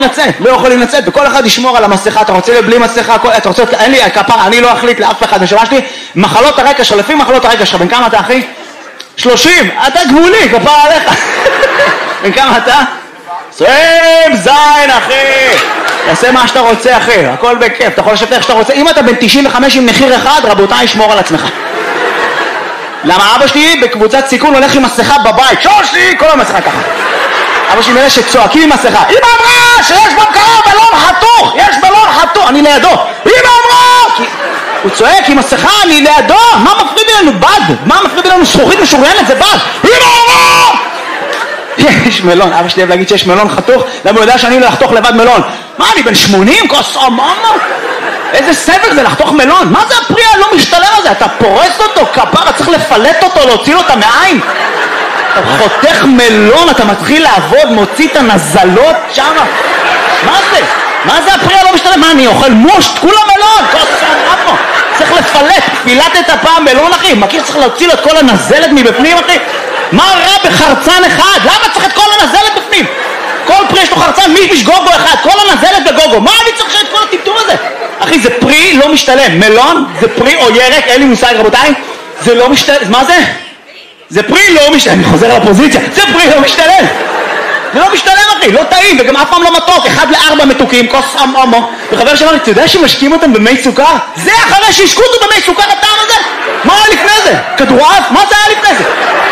לצאת, לא יכולים לצאת, וכל אחד ישמור על המסכה. אתה רוצה בלי מסכה, אתה רוצה, אין לי כפרה, אני לא אחליט לאף אחד. נשמה שלי, מחלות הרקע שלך, לפי מחלות הרקע שלך, בן כמה אתה אחי? 30, אתה גבולי, כפרה עליך. בן כמה אתה? 20 זין אחי, תעשה מה שאתה רוצה אחי, הכל בכיף, אתה יכול לשבת איך שאתה רוצה. אם אתה בן 95 עם מחיר אחד, רבותיי, שמור על עצמך. למה אבא שלי בקבוצת סיכון הולך עם מסכה בבית, שושי, כל המסכה ככה. אבא שלי מאלה שצועקים עם מסכה, אמא אמרה שיש במקרוב בלון חתוך, יש בלון חתוך, אני לידו, אמא אמרה, הוא צועק עם מסכה, אני לידו, מה מפריד לנו? בד, מה מפריד לנו? זכוכית משוריינת, זה בד, אמא אמרה. יש מלון, אבא שלי אוהב להגיד שיש מלון חתוך, למה הוא יודע שאני לא לחתוך לבד מלון. מה, אני בן 80? כוס אממה? איזה סבל זה לחתוך מלון? מה זה הפרי הלא משתלם הזה? אתה פורס אותו, כפרה, צריך לפלט אותו, להוציא לו את המעיים. אתה חותך מלון, אתה מתחיל לעבוד, מוציא את הנזלות שם. מה זה? מה זה הפרי הלא משתלם? מה, אני אוכל מושט? כולה מלון, כוס אממה. צריך לפלט, פילטת הפעם מלון אחי, מכיר שצריך להוציא לו את כל הנזלת מבפנים אחי? מה רע בחרצן אחד? למה צריך את כל הנזלת בפנים? כל פרי יש לו חרצן, מישמיש גוגו אחד, כל הנזלת בגוגו. מה אני צריך את כל הטמטום הזה? אחי, זה פרי לא משתלם. מלון זה פרי או ירק, אין לי מושג רבותיי. זה לא משתלם. מה זה? זה פרי לא משתלם. אני חוזר לפוזיציה. זה פרי לא משתלם. זה לא משתלם אחי, לא טעים, וגם אף פעם לא מתוק. 1-4 מתוקים, כוס אמו. וחבר שאמר לי, אתה יודע שמשקים אותם במי סוכר? זה אחרי שהשקו אותו במי סוכר הטעם הזה? מה היה לפני זה? כדורעף? מה זה היה לפני זה?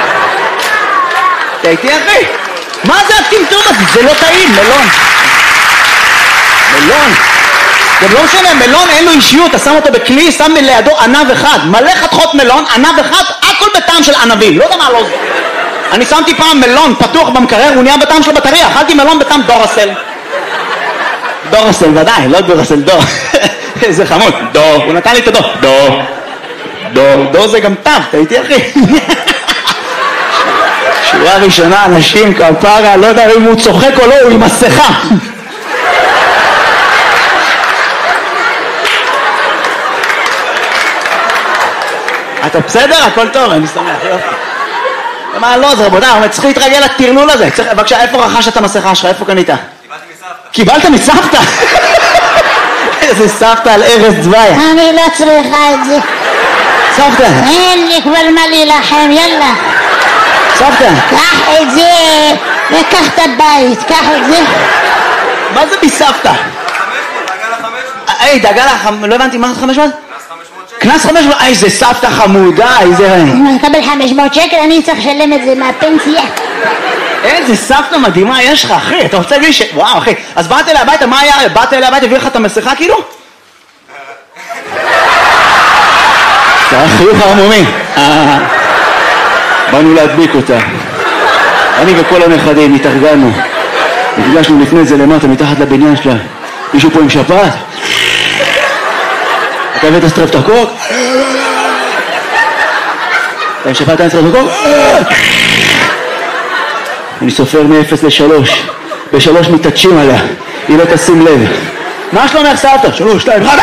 אתה איתי אחי? מה זה הטמטום הזה? זה לא טעים, מלון. מלון. זה לא משנה, מלון אין לו אישיות, אתה שם אותו בכלי, שם לידו ענב אחד. מלא חתכות מלון, ענב אחד, הכל בטעם של ענבים. לא יודע מה לא זה. אני שמתי פעם מלון פתוח במקרר, הוא נהיה בטעם של בטריה. אכלתי מלון בטעם דורסל. דורסל, ודאי, לא דורסל, דור. איזה חמוד. דור, הוא נתן לי את הדור. דור. דור זה גם טב, אתה איתי אחי? שורה ראשונה, אנשים כפרה, לא יודע אם הוא צוחק או לא, הוא עם מסכה. אתה בסדר? הכל טוב, אני שמח, יופי. מה לא, זה רבודה, הוא צריך להתרגל לטרלול הזה. בבקשה, איפה רכשת את המסכה שלך? איפה קנית? קיבלת מסבתא. איזה סבתא על ארז דווי. אני לא צריכה את זה. סבתא. אין לי כבר מה להילחם, יאללה. סבתא. קח את זה וקח את הבית, קח את זה. מה זה מסבתא? היי, דאגה לך, לא הבנתי, מה זה 500? קנס 500? איזה סבתא חמודה, איזה... אני אקבל 500 שקל, אני צריך לשלם את זה מהפנסיה. איזה סבתא מדהימה יש לך, אחי, אתה רוצה להגיד ש... וואו, אחי, אז באת אליי הביתה, מה היה? באת אליי הביתה, הביא לך את המסכה כאילו? זה היה חיוך ערמומי. באנו להדביק אותה. אני וכל הנכדים התארגנו. נפגשנו לפני זה למטה, מתחת לבניין שלה. מישהו פה עם שפעת? אתה הבאת סטרפטוקוק? אתה עם שפעת אין סטרפטוקוק? אני סופר מ-0 ל-3. ב-3 מתעטשים עליה. היא לא תשים לב. מה שלומך סבתא? 3, 2, 1.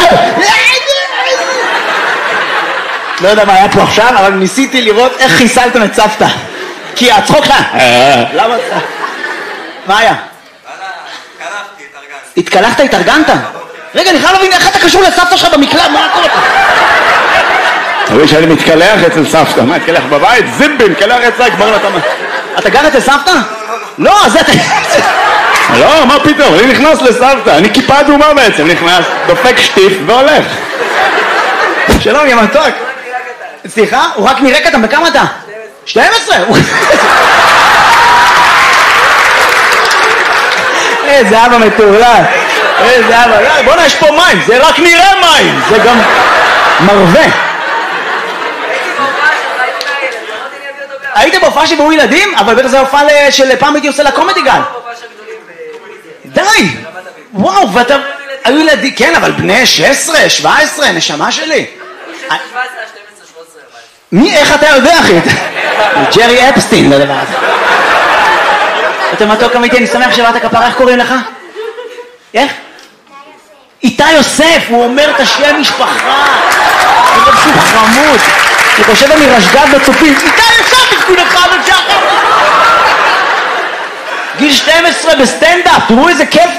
לא יודע מה היה פה עכשיו, אבל ניסיתי לראות איך חיסלתם את סבתא. כי הצחוק שלה... למה? מה היה? התקלחתי, התארגנתי. התקלחת, התארגנת? רגע, אני חייב להבין איך אתה קשור לסבתא שלך במקלט, מה קורה פה? אבל שאני מתקלח אצל סבתא, מה, התקלח בבית? זיבי, מתקלח אצלה, כבר אתה... אתה גר אצל סבתא? לא, זה אתה... לא, מה פתאום, אני נכנס לסבתא, אני כיפה אדומה בעצם, נכנס, דופק שטיף והולך. שלום, יא מתוק. סליחה? הוא רק נראה קטן, בכמה אתה? 12? איזה אבא מטורלל. איזה אבא, בוא'נה, יש פה מים, זה רק נראה מים, זה גם מרווה. היית בהופעה שבאו ילדים? אבל בטח זה הופעה של פעם הייתי עושה לקומדי גל. די! וואו, ואתה... היו ילדים, כן, אבל בני 16, 17, נשמה שלי. 17, 12, 13. מי, איך אתה יודע, אחי? ג'רי אפסטין, לדבר הזה. אתה מתוק אמיתי, אני שמח שבאת כפרה, איך קוראים לך? איך? איתי יוסף, הוא אומר את השם משפחה. הוא אומר שהוא חמוד. אני חושב אני רשגב בצופים. איתי יוסף, תקפו לך על השחר. גיל 12 בסטנדאפ, תראו איזה כיף